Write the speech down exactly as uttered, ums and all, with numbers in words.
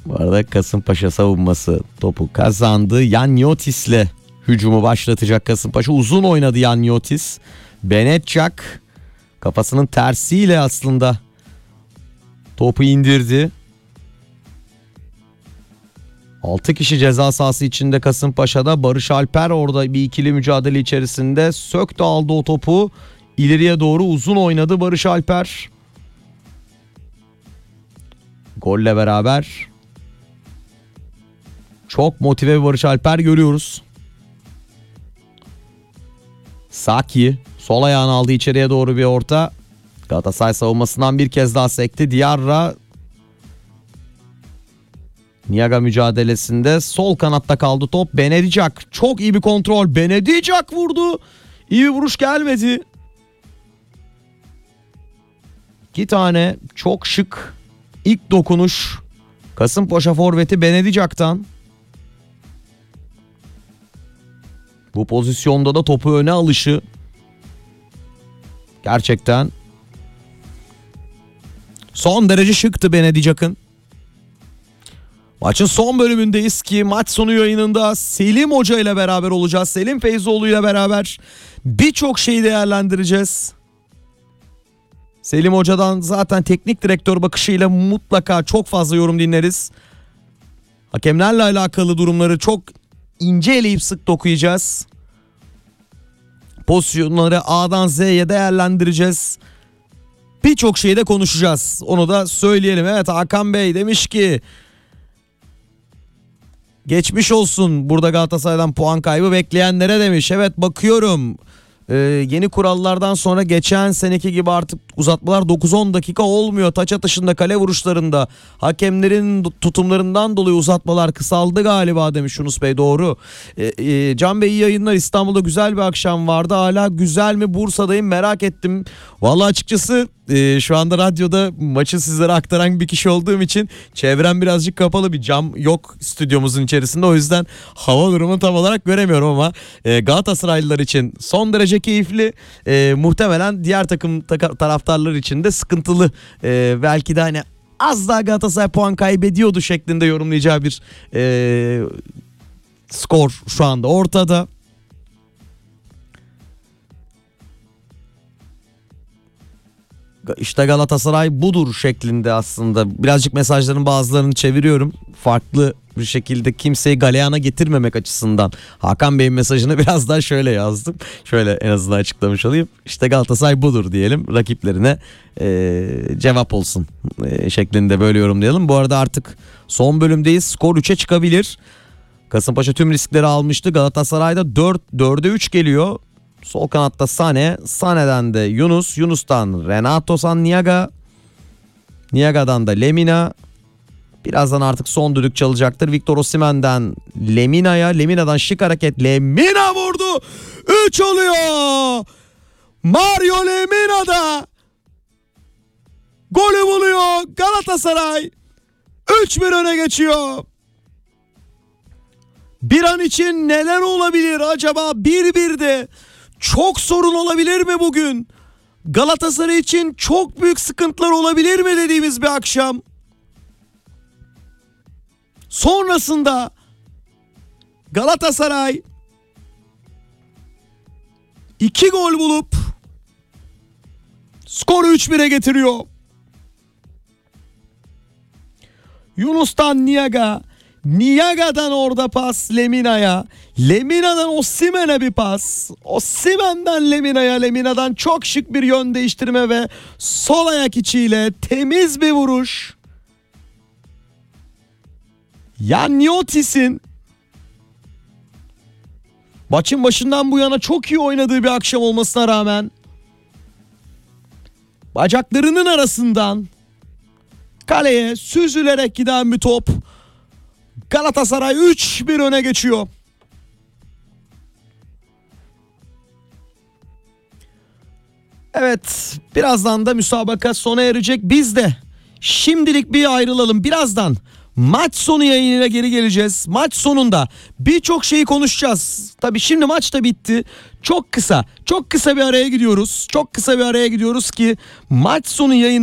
Bu arada Kasımpaşa savunması topu kazandı. Yanyotis'le hücumu başlatacak Kasımpaşa. Uzun oynadı Yanyotis. Benetçak kafasının tersiyle aslında topu indirdi. altı kişi ceza sahası içinde Kasımpaşa'da. Barış Alper orada bir ikili mücadele içerisinde söktü, aldı o topu. İleriye doğru uzun oynadı Barış Alper. Golle beraber çok motive bir Barış Alper görüyoruz. Saki sol ayağını aldı, içeriye doğru bir orta. Galatasaray savunmasından bir kez daha sekti. Diarra Niaga mücadelesinde sol kanatta kaldı top. Benedicak çok iyi bir kontrol. Benedicak vurdu. İyi bir vuruş gelmedi. İki tane çok şık ilk dokunuş Kasımpaşa forveti Benedicak'tan. Bu pozisyonda da topu öne alışı gerçekten son derece şıktı Benedicak'ın. Maçın son bölümündeyiz ki maç sonu yayınında Selim Hoca ile beraber olacağız. Selim Feyzoğlu ile beraber birçok şeyi değerlendireceğiz. Selim Hoca'dan zaten teknik direktör bakışıyla mutlaka çok fazla yorum dinleriz. Hakemlerle alakalı durumları çok ince eleyip sık dokuyacağız. Pozisyonları A'dan Z'ye değerlendireceğiz. Birçok şeyi de konuşacağız. Onu da söyleyelim. Evet, Hakan Bey demiş ki geçmiş olsun burada Galatasaray'dan puan kaybı bekleyenlere demiş. Evet, bakıyorum. Ee, yeni kurallardan sonra geçen seneki gibi artık uzatmalar dokuz on dakika olmuyor. Taç atışında, kale vuruşlarında hakemlerin tutumlarından dolayı uzatmalar kısaldı galiba demiş Yunus Bey, doğru. Ee, e, Can Bey iyi yayınlar, İstanbul'da güzel bir akşam vardı, hala güzel mi, Bursa'dayım, merak ettim. Vallahi açıkçası e, şu anda radyoda maçı sizlere aktaran bir kişi olduğum için çevrem birazcık kapalı, bir cam yok stüdyomuzun içerisinde, o yüzden hava durumu tam olarak göremiyorum ama e, Galatasaraylılar için son derece keyifli, e, muhtemelen diğer takım ta- taraftarlar için de sıkıntılı, e, belki de hani az daha Galatasaray puan kaybediyordu şeklinde yorumlayacağı bir e, skor şu anda ortada. İşte Galatasaray budur şeklinde aslında birazcık mesajların bazılarını çeviriyorum. Farklı bir şekilde kimseyi galeyana getirmemek açısından Hakan Bey'in mesajını biraz daha şöyle yazdım. Şöyle en azından açıklamış olayım. İşte Galatasaray budur diyelim, rakiplerine e, cevap olsun e, şeklinde böyle yorumlayalım. Bu arada artık son bölümdeyiz. Skor üçe çıkabilir. Kasımpaşa tüm riskleri almıştı. Galatasaray'da dört dörde üç geliyor. Sol kanatta Sane, Sane'den de Yunus, Yunus'tan Renato San Niaga, Niaga'dan da Lemina. Birazdan artık son düdük çalacaktır. Victor Osimhen'den Lemina'ya, Lemina'dan şık hareket, Lemina vurdu. üç oluyor. Mario Lemina'da golü buluyor. Galatasaray üç bir öne geçiyor. Bir an için neler olabilir acaba? bir birde çok sorun olabilir mi bugün? Galatasaray için çok büyük sıkıntılar olabilir mi dediğimiz bir akşam. Sonrasında Galatasaray iki gol bulup skoru üç bire getiriyor. Yunus'tan Niaga, Niaga'dan orada pas Lemina'ya, Lemina'dan Osimhen'e bir pas, Osimhen'den Lemina'ya, Lemina'dan çok şık bir yön değiştirme ve sol ayak içiyle temiz bir vuruş. Yanyotis'in maçın başından bu yana çok iyi oynadığı bir akşam olmasına rağmen bacaklarının arasından kaleye süzülerek giden bir top. Galatasaray üç bir öne geçiyor. Evet, birazdan da müsabaka sona erecek. Biz de şimdilik bir ayrılalım. Birazdan maç sonu yayınıyla geri geleceğiz. Maç sonunda birçok şeyi konuşacağız. Tabii şimdi maç da bitti. Çok kısa, çok kısa bir araya gidiyoruz. Çok kısa bir araya gidiyoruz ki maç sonu yayın